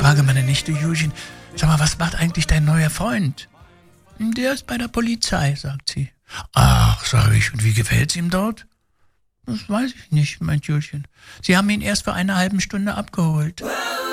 frage meine Nichte Julchen, sag mal, was macht eigentlich dein neuer Freund? Der ist bei der Polizei, sagt sie. Ach, sage ich, und wie gefällt's ihm dort? Das weiß ich nicht, meint Julchen. Sie haben ihn erst vor einer halben Stunde abgeholt.